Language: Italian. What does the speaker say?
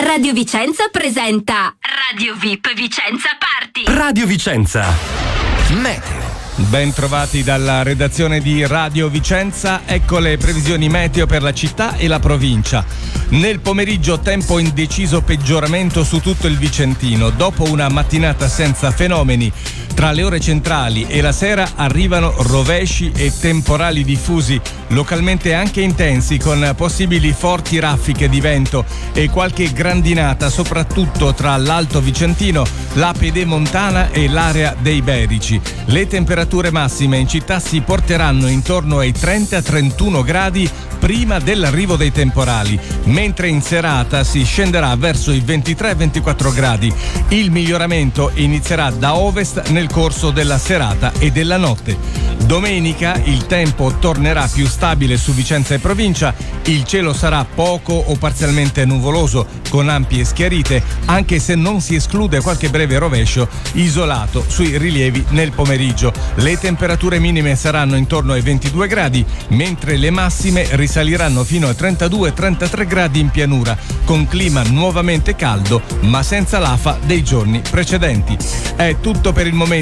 Radio Vicenza presenta Radio VIP Vicenza Party. Radio Vicenza Meteo. Ben trovati dalla redazione di Radio Vicenza, ecco le previsioni meteo per la città e la provincia. Nel pomeriggio tempo in deciso peggioramento su tutto il Vicentino. Dopo una mattinata senza fenomeni, tra le ore centrali e la sera arrivano rovesci e temporali diffusi, localmente anche intensi, con possibili forti raffiche di vento e qualche grandinata, soprattutto tra l'Alto Vicentino, la Pedemontana e l'area dei Berici. Le temperature massime in città si porteranno intorno ai 30-31 gradi prima dell'arrivo dei temporali, mentre in serata si scenderà verso i 23-24 gradi. Il miglioramento inizierà da ovest nel corso della serata e della notte. Domenica il tempo tornerà più stabile su Vicenza e provincia, il cielo sarà poco o parzialmente nuvoloso con ampie schiarite, anche se non si esclude qualche breve rovescio isolato sui rilievi nel pomeriggio. Le temperature minime saranno intorno ai 22 gradi, mentre le massime risaliranno fino a 32-33 gradi in pianura, con clima nuovamente caldo ma senza l'afa dei giorni precedenti. È tutto per il momento.